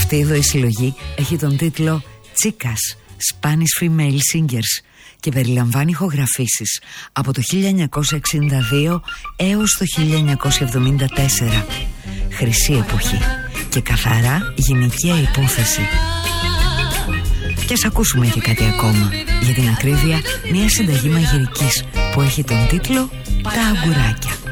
Αυτή εδώ η συλλογή έχει τον τίτλο Chicas, Spanish Female Singers και περιλαμβάνει ηχογραφήσεις από το 1962 έως το 1974. Χρυσή εποχή και καθαρά γυναικεία υπόθεση. Και ας ακούσουμε και κάτι ακόμα. Για την ακρίβεια, μια συνταγή μαγειρικής που έχει τον τίτλο «Τα αγκουράκια».